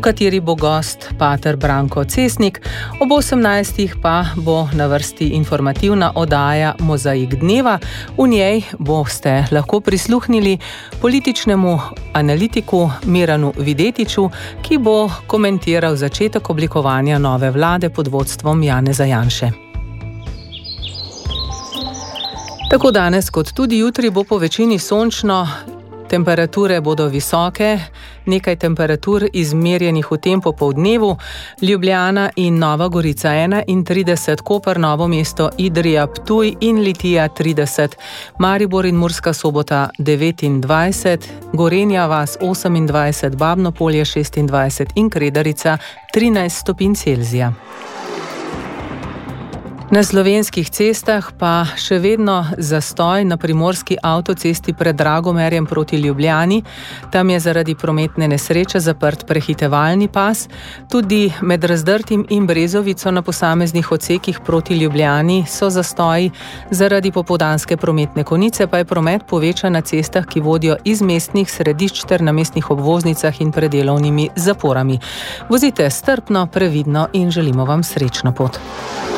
kateri bo gost pater Branko Cesnik. Ob 18. pa bo na vrsti informativna oddaja Mozaik dneva. V njej boste lahko prisluhnili političnemu analitiku Miranu Videtiču, ki bo komentiral začetek oblikovanja nove vlade pod vodstvom Janeza Janše. Tako danes kot tudi jutri bo po večini sončno. Temperature bodo visoke, nekaj temperatur izmerjenih v tem popoldnevu, Ljubljana in Nova Gorica 31, Koper, Novo mesto, Idrija, Ptuj in Litija 30, Maribor in Murska Sobota 29, Gorenja vas 28, Babno Polje 26 in Kredarica 13 stopinj Celzija. Na slovenskih cestah pa še vedno zastoj na primorski avtocesti pred Dragomerjem proti Ljubljani. Tam je zaradi prometne nesreče zaprt prehitevalni pas. Tudi med Razdrtim in Brezovico na posameznih odsekih proti Ljubljani so zastoji. Zaradi popoldanske prometne konice pa je promet povečan na cestah, ki vodijo iz mestnih središč ter na mestnih obvoznicah in predelovnimi zaporami. Vozite strpno, previdno in želimo vam srečno pot.